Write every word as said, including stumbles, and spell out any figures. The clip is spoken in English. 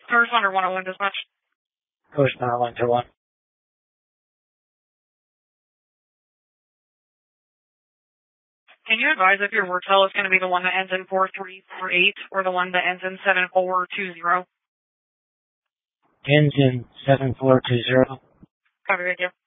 First under one oh one dispatch. Coast one oh one to one. Can you advise if your Wortel is going to be the one that ends in four three four eight or the one that ends in seven four two zero? Ends in seven four two zero. Copy, thank you.